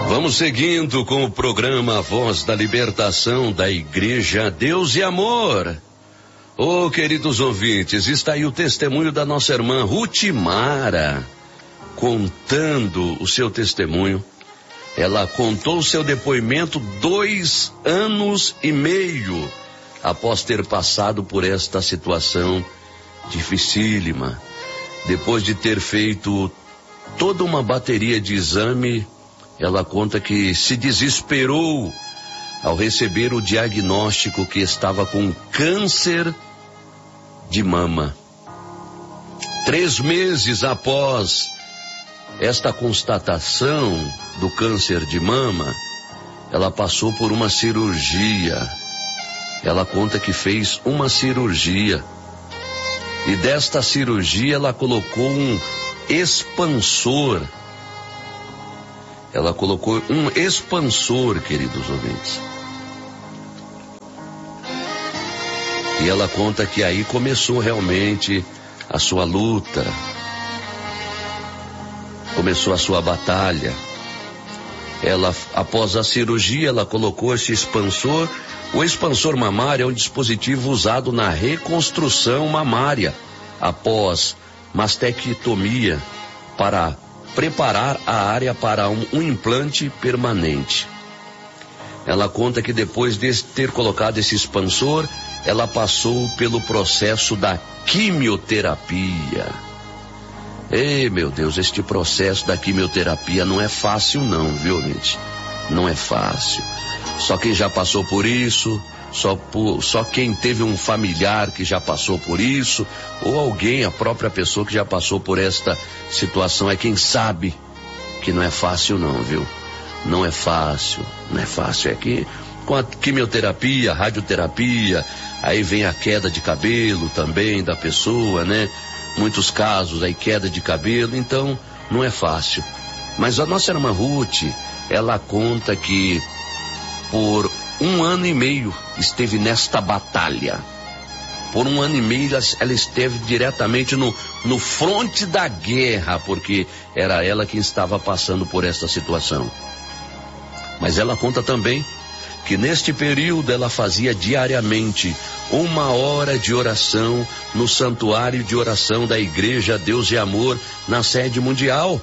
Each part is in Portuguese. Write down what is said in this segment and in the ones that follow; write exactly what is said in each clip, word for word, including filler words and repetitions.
Vamos seguindo com o programa Voz da Libertação da Igreja Deus e Amor. Oh, queridos ouvintes, está aí o testemunho da nossa irmã Rutimara, contando o seu testemunho. Ela contou o seu depoimento dois anos e meio após ter passado por esta situação dificílima. Depois de ter feito toda uma bateria de exame, ela conta que se desesperou ao receber o diagnóstico que estava com câncer de mama. Três meses após esta constatação do câncer de mama, ela passou por uma cirurgia. Ela conta que fez uma cirurgia. E desta cirurgia ela colocou um expansor. Ela colocou um expansor, queridos ouvintes. E ela conta que aí começou realmente a sua luta. Começou a sua batalha. Ela, após a cirurgia, ela colocou esse expansor. O expansor mamário é um dispositivo usado na reconstrução mamária após mastectomia para preparar a área para um, um implante permanente. Ela conta que depois de ter colocado esse expansor, ela passou pelo processo da quimioterapia. Ei, meu Deus, este processo da quimioterapia não é fácil não, viu, gente? Não é fácil. Só quem já passou por isso, só, por, só quem teve um familiar que já passou por isso, ou alguém, a própria pessoa que já passou por esta situação, é quem sabe que não é fácil não, viu? Não é fácil, não é fácil. É que com a quimioterapia, a radioterapia, aí vem a queda de cabelo também da pessoa, né? Muitos casos aí, queda de cabelo, então não é fácil. Mas a nossa irmã Ruth, ela conta que por um ano e meio esteve nesta batalha. Por um ano e meio ela esteve diretamente no, no fronte da guerra, porque era ela quem estava passando por esta situação. Mas ela conta também que neste período ela fazia diariamente uma hora de oração no santuário de oração da Igreja Deus e Amor na sede mundial.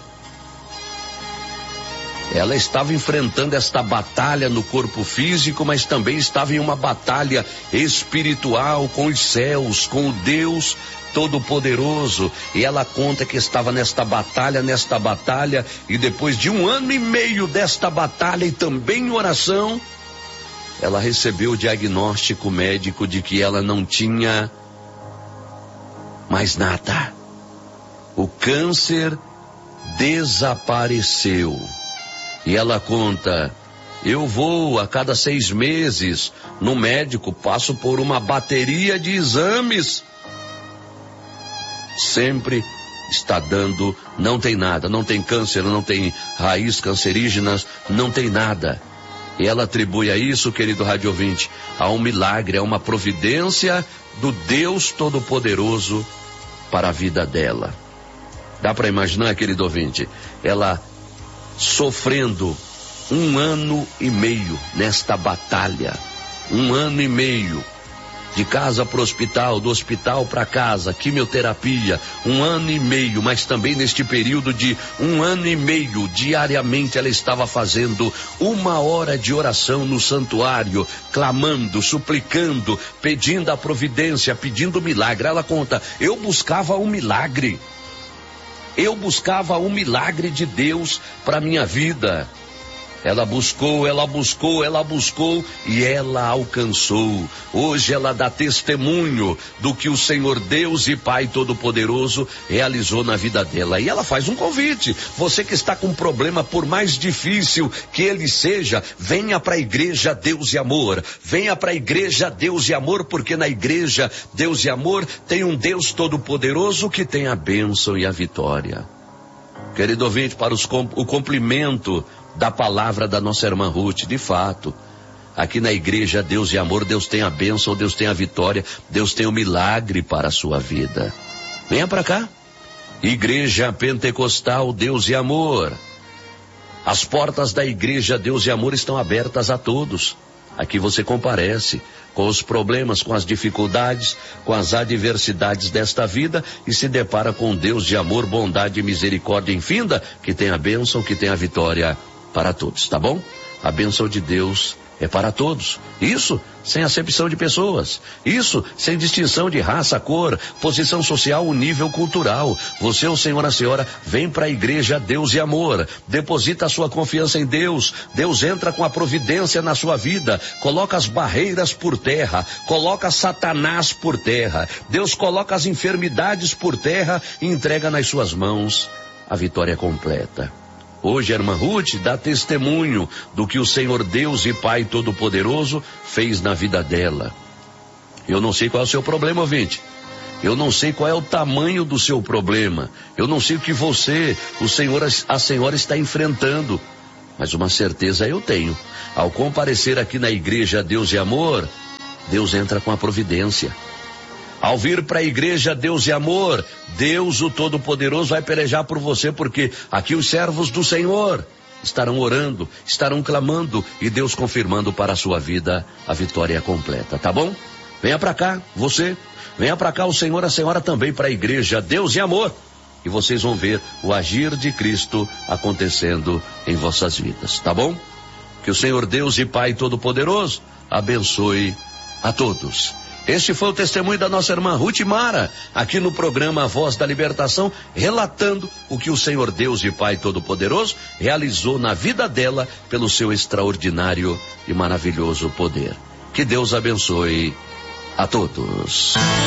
Ela estava enfrentando esta batalha no corpo físico, mas também estava em uma batalha espiritual com os céus, com o Deus Todo-Poderoso. E ela conta que estava nesta batalha, nesta batalha, e depois de um ano e meio desta batalha e também em oração, ela recebeu o diagnóstico médico de que ela não tinha mais nada. O câncer desapareceu. E ela conta, eu vou a cada seis meses no médico, passo por uma bateria de exames. Sempre está dando, não tem nada, não tem câncer, não tem raiz cancerígenas, não tem nada. E ela atribui a isso, querido rádio ouvinte, a um milagre, a uma providência do Deus Todo-Poderoso para a vida dela. Dá para imaginar, querido ouvinte, ela sofrendo um ano e meio nesta batalha, um ano e meio, de casa para o hospital, do hospital para casa, quimioterapia, um ano e meio, mas também neste período de um ano e meio, diariamente ela estava fazendo uma hora de oração no santuário, clamando, suplicando, pedindo a providência, pedindo milagre. Ela conta, eu buscava um milagre. Eu buscava um milagre de Deus para minha vida. Ela buscou, ela buscou, ela buscou e ela alcançou. Hoje ela dá testemunho do que o Senhor Deus e Pai Todo-Poderoso realizou na vida dela. E ela faz um convite. Você que está com um problema, por mais difícil que ele seja, venha para a Igreja Deus e Amor. Venha para a Igreja Deus e Amor, porque na Igreja Deus e Amor tem um Deus Todo-Poderoso que tem a bênção e a vitória. Querido ouvinte, para os, o cumprimento da palavra da nossa irmã Ruth, de fato, aqui na Igreja Deus e Amor, Deus tem a bênção, Deus tem a vitória, Deus tem o milagre para a sua vida. Venha para cá, Igreja Pentecostal Deus e Amor. As portas da Igreja Deus e Amor estão abertas a todos. Aqui você comparece com os problemas, com as dificuldades, com as adversidades desta vida e se depara com um Deus de amor, bondade e misericórdia infinda, que tem a bênção, que tem a vitória para todos, tá bom? A bênção de Deus é para todos. Isso sem acepção de pessoas. Isso sem distinção de raça, cor, posição social ou nível cultural. Você, o senhor, a senhora, vem para a Igreja Deus e Amor. Deposita a sua confiança em Deus. Deus entra com a providência na sua vida. Coloca as barreiras por terra. Coloca Satanás por terra. Deus coloca as enfermidades por terra e entrega nas suas mãos a vitória completa. Hoje a irmã Ruth dá testemunho do que o Senhor Deus e Pai Todo-Poderoso fez na vida dela. Eu não sei qual é o seu problema, ouvinte. Eu não sei qual é o tamanho do seu problema. Eu não sei o que você, o Senhor, a senhora está enfrentando. Mas uma certeza eu tenho. Ao comparecer aqui na Igreja Deus e Amor, Deus entra com a providência. Ao vir para a Igreja Deus e Amor, Deus, o Todo-Poderoso, vai pelejar por você, porque aqui os servos do Senhor estarão orando, estarão clamando e Deus confirmando para a sua vida a vitória completa, tá bom? Venha para cá, você, venha para cá o Senhor, a senhora também para a Igreja Deus e Amor, e vocês vão ver o agir de Cristo acontecendo em vossas vidas, tá bom? Que o Senhor Deus e Pai Todo-Poderoso abençoe a todos. Este foi o testemunho da nossa irmã Ruth Mara, aqui no programa Voz da Libertação, relatando o que o Senhor Deus e Pai Todo-Poderoso realizou na vida dela pelo seu extraordinário e maravilhoso poder. Que Deus abençoe a todos.